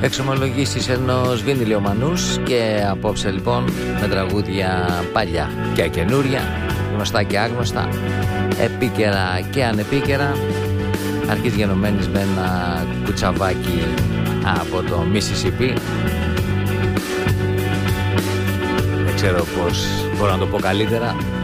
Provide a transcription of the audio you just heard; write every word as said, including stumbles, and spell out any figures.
Εξομολογήσεις ενός βινιλιομανούς. Και απόψε λοιπόν με τραγούδια παλιά και καινούρια, γνωστά και άγνωστα, επίκαιρα και ανεπίκαιρα, αρχής γενομένης με ένα κουτσαβάκι από το Mississippi. Δεν ξέρω πως μπορώ να το πω καλύτερα.